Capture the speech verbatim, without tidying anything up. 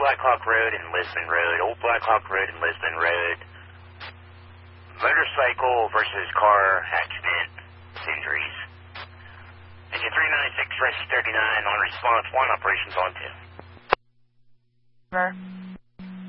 Black Hawk Road and Lisbon Road. Old Black Hawk Road and Lisbon Road. Motorcycle versus car accident injuries. Engine three ninety-six, Fresh thirty-nine on response one, operations on two. Over.